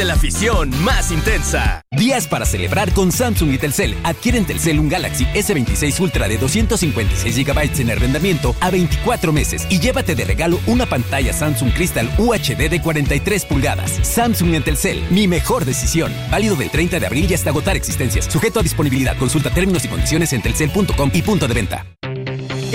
La afición más intensa. Días para celebrar con Samsung y Telcel. Adquiere en Telcel un Galaxy S26 Ultra de 256 GB en arrendamiento a 24 meses y llévate de regalo una pantalla Samsung Crystal UHD de 43 pulgadas. Samsung en Telcel, mi mejor decisión. Válido del 30 de abril y hasta agotar existencias. Sujeto a disponibilidad. Consulta términos y condiciones en telcel.com y punto de venta.